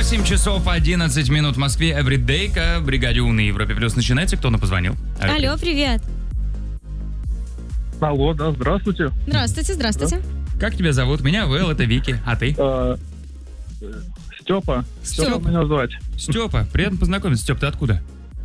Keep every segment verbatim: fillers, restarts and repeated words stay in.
восемь часов одиннадцать минут в Москве. Эвридейка, бригаде У на Европе Плюс начинается. Кто нам позвонил? Алло, привет. Алло, да, здравствуйте. Здравствуйте, здравствуйте. Как тебя зовут? Меня Вэл, это Вики. А ты? Э, Степа. Стёп. Степа меня звать. Степа, приятно познакомиться. Степ, ты откуда?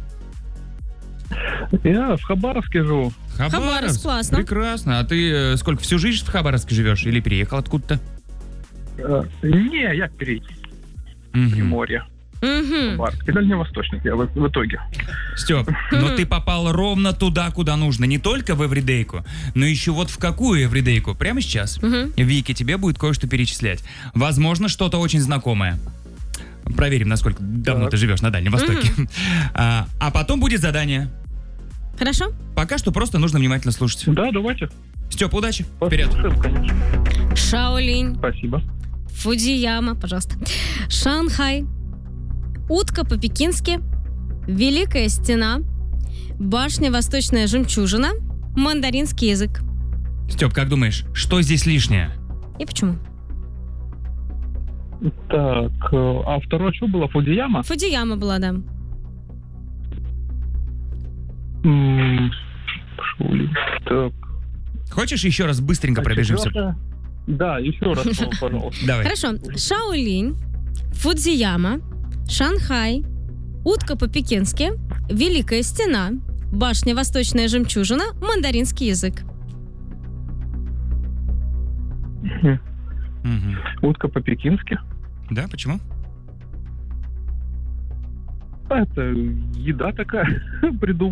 Я в Хабаровске живу. Хабаровск, классно. Прекрасно. А ты э, сколько, всю жизнь в Хабаровске живешь или переехал откуда-то? Э, не, я перейти. Мгм. Приморье. Угу. Хабаровск. И дальневосточник я в, в итоге. Степ, но ты попал ровно туда, куда нужно. Не только в эвридейку, но еще вот в какую эвридейку? Прямо сейчас. Угу. Вики, тебе будет кое-что перечислять. Возможно, что-то очень знакомое. Проверим, насколько давно Так. ты живешь на Дальнем Востоке. А, а потом будет задание. Хорошо? Пока что просто нужно внимательно слушать. Да, давайте. Степ, удачи. Вперед. Послушаем, конечно. Шаолинь, Спасибо. Фудзияма, пожалуйста. Шанхай, утка по-пекински, Великая стена, башня Восточная жемчужина, мандаринский язык. Степ, как думаешь, что здесь лишнее? И почему? Так, э, а второе что было? Фудзияма? Фудзияма была, да. М, Шаолинь. Так. Хочешь еще раз быстренько А пробежимся? четвёртое? Да, еще раз, пожалуйста. Давай. Хорошо. Шаолинь, Фудзияма, Шанхай, утка по-пекински, Великая стена, башня Восточная жемчужина, мандаринский язык. Мгм. Мгм. Утка по-пекински. Да, почему? А, это еда такая придумана.